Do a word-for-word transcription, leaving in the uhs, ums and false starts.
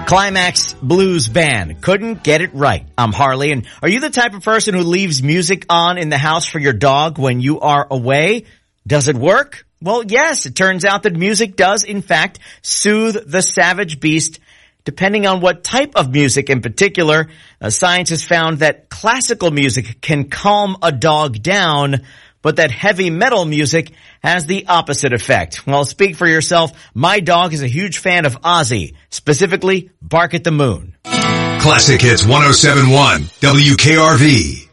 Climax Blues Band. Couldn't get it right. I'm Harley, and are you the type of person who leaves music on in the house for your dog when you are away? Does it work? Well, yes, it turns out that music does, in fact, soothe the savage beast. Depending on what type of music in particular, uh, science has found that classical music can calm a dog down, but that heavy metal music has the opposite effect. Well, speak for yourself. My dog is a huge fan of Ozzy, specifically Bark at the Moon. Classic Hits one oh seven point one, W K R V.